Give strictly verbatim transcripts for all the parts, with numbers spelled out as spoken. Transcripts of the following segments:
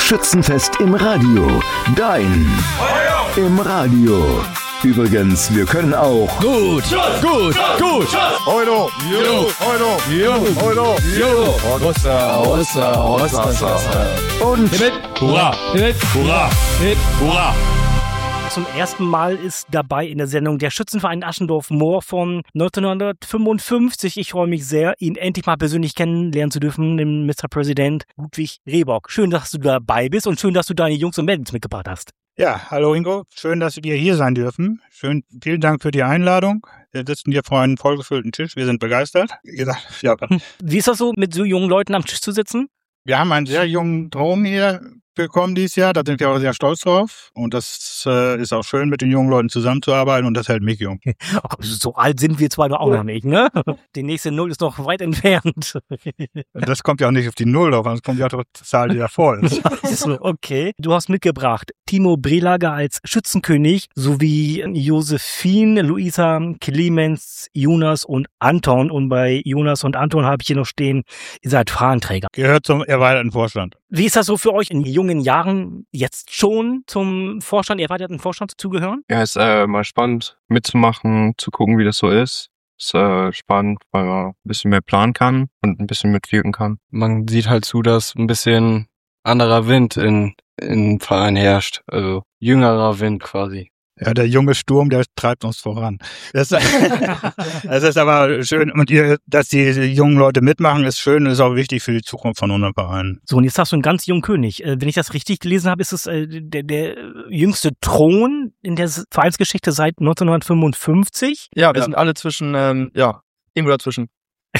Schützenfest im Radio. Dein im Radio. Übrigens, wir können auch gut, gut, gut. Euro, Euro, Euro, Euro, Euro. Rossa, Rossa, Rossa. und Hip, hurra, hip, hurra, hip, hurra. Zum ersten Mal ist dabei in der Sendung der Schützenverein Aschendorf-Moor von neunzehnhundertfünfundfünfzig. Ich freue mich sehr, ihn endlich mal persönlich kennenlernen zu dürfen, den Mister Präsident Ludwig Rehbock. Schön, dass du dabei bist und schön, dass du deine Jungs und Mädels mitgebracht hast. Ja, hallo Ingo, schön, dass wir hier sein dürfen. Schön, vielen Dank für die Einladung. Wir sitzen hier vor einem vollgefüllten Tisch, wir sind begeistert. Wie gesagt, ja. Wie ist das so, mit so jungen Leuten am Tisch zu sitzen? Wir haben einen sehr jungen Drohnen hier bekommen dieses Jahr, da sind wir auch sehr stolz drauf. Und das äh, ist auch schön, mit den jungen Leuten zusammenzuarbeiten und das hält mich jung. Oh, so alt sind wir zwar auch noch nicht, ne? Die nächste Null ist noch weit entfernt. Das kommt ja auch nicht auf die Null drauf, sonst kommt ja auch die Zahl, die da voll ist. Okay. Du hast mitgebracht Timo Brelager als Schützenkönig sowie Josephine, Luisa, Clemens, Jonas und Anton. Und bei Jonas und Anton habe ich hier noch stehen, ihr seid Fahnenträger. Gehört zum erweiterten Vorstand. Wie ist das so für euch in jungen Jahren jetzt schon zum Vorstand, erweiterten Vorstand zugehören? Ja, ist äh, mal spannend mitzumachen, zu gucken, wie das so ist. Ist äh, spannend, weil man ein bisschen mehr planen kann und ein bisschen mitwirken kann. Man sieht halt zu, dass ein bisschen anderer Wind in, in Verein herrscht. Also jüngerer Wind quasi. Ja, der junge Sturm, der treibt uns voran. Das, das ist aber schön. Und ihr, dass die jungen Leute mitmachen, ist schön und ist auch wichtig für die Zukunft von unserem Verein. So, und jetzt hast du einen ganz jungen König. Wenn ich das richtig gelesen habe, ist es äh, der, der jüngste Thron in der Vereinsgeschichte seit neunzehnhundertfünfundfünfzig. Ja, wir ja. sind alle zwischen, ähm, ja, irgendwo dazwischen.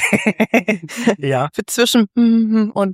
Ja. Für zwischen und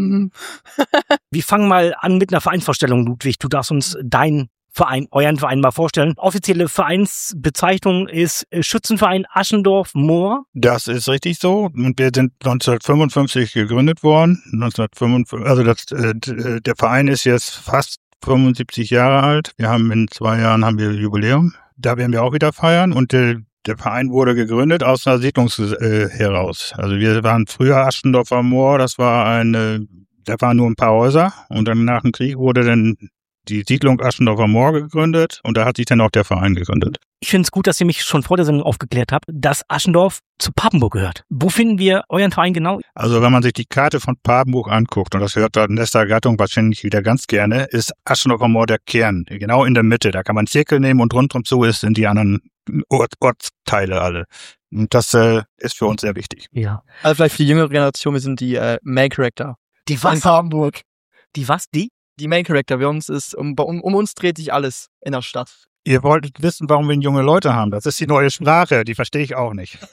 Wir fangen mal an mit einer Vereinsvorstellung, Ludwig. Du darfst uns dein Verein, euren Verein mal vorstellen. Offizielle Vereinsbezeichnung ist Schützenverein Aschendorf-Moor. Das ist richtig so. Und wir sind neunzehnhundertfünfundfünfzig gegründet worden. neunzehnhundertfünfundfünfzig, also das, äh, der Verein ist jetzt fast fünfundsiebzig Jahre alt. Wir haben in zwei Jahren haben wir Jubiläum. Da werden wir auch wieder feiern. Und der, der Verein wurde gegründet aus einer Siedlung äh, heraus. Also wir waren früher Aschendorfer Moor. Das war eine, da waren nur ein paar Häuser. Und dann nach dem Krieg wurde dann die Siedlung Aschendorfer Moor gegründet und da hat sich dann auch der Verein gegründet. Ich finde es gut, dass ihr mich schon vor der Sendung aufgeklärt habt, dass Aschendorf zu Papenburg gehört. Wo finden wir euren Verein genau? Also wenn man sich die Karte von Papenburg anguckt, und das hört da Nester Gattung wahrscheinlich wieder ganz gerne, ist Aschendorfer Moor der Kern, genau in der Mitte. Da kann man einen Zirkel nehmen und rundherum zu ist, sind die anderen Ort, Ortsteile alle. Und das äh, ist für uns sehr wichtig. Ja. Also vielleicht für die jüngere Generation, wir sind die äh, Main Character. Die was? In Papenburg. Die was? Die? Die Main Character, bei uns ist, um, um, um uns dreht sich alles in der Stadt. Ihr wolltet wissen, warum wir junge Leute haben. Das ist die neue Sprache, die verstehe ich auch nicht.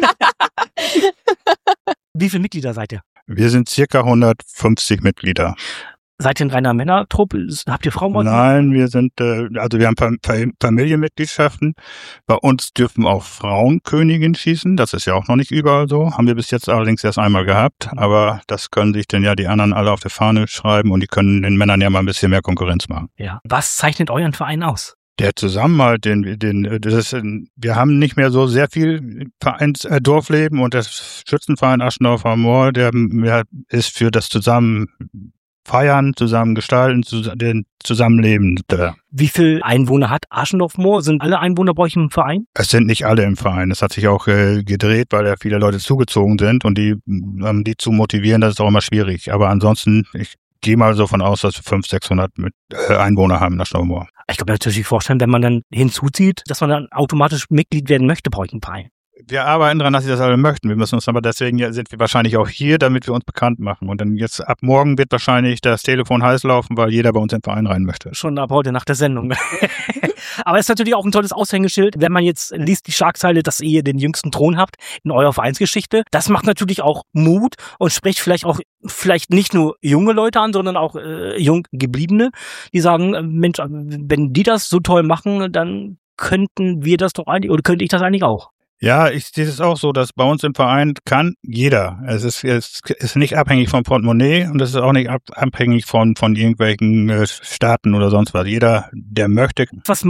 Wie viele Mitglieder seid ihr? Wir sind circa hundertfünfzig Mitglieder. Seid ihr ein reiner Männertrupp? Habt ihr Frauen? Nein, wir sind, äh, also wir haben Fam- Fam- Familienmitgliedschaften. Bei uns dürfen auch Frauen Königin schießen. Das ist ja auch noch nicht überall so. Haben wir bis jetzt allerdings erst einmal gehabt. Aber das können sich dann ja die anderen alle auf der Fahne schreiben und die können den Männern ja mal ein bisschen mehr Konkurrenz machen. Ja. Was zeichnet euren Verein aus? Der Zusammenhalt, den, den, das ist, wir haben nicht mehr so sehr viel Vereins, äh, Dorfleben und der Schützenverein Aschendorfer Moor, der, der ist für das Zusammen Feiern, zusammen gestalten, den Zusammenleben. Wie viele Einwohner hat Aschendorf-Moor? Sind alle Einwohner bei euch im Verein? Es sind nicht alle im Verein. Es hat sich auch äh, gedreht, weil ja viele Leute zugezogen sind und die, ähm, die zu motivieren, das ist auch immer schwierig. Aber ansonsten, ich gehe mal so von aus, dass wir fünfhundert, sechshundert mit, äh, Einwohner haben in Aschendorf-Moor. Ich kann mir natürlich vorstellen, wenn man dann hinzuzieht, dass man dann automatisch Mitglied werden möchte bei euch im Verein. Wir arbeiten daran, dass sie das alle möchten. Wir müssen uns aber deswegen sind wir wahrscheinlich auch hier, damit wir uns bekannt machen. Und dann jetzt ab morgen wird wahrscheinlich das Telefon heiß laufen, weil jeder bei uns in den Verein rein möchte. Schon ab heute nach der Sendung. Aber es ist natürlich auch ein tolles Aushängeschild, wenn man jetzt liest die Schlagzeile, dass ihr den jüngsten Thron habt in eurer Vereinsgeschichte. Das macht natürlich auch Mut und spricht vielleicht auch vielleicht nicht nur junge Leute an, sondern auch äh, jung gebliebene, die sagen, äh, Mensch, wenn die das so toll machen, dann könnten wir das doch eigentlich, oder könnte ich das eigentlich auch. Ja, ich sehe es auch so, dass bei uns im Verein kann jeder. Es ist, es ist nicht abhängig vom Portemonnaie und es ist auch nicht ab, abhängig von, von irgendwelchen äh, Staaten oder sonst was. Jeder, der möchte. Was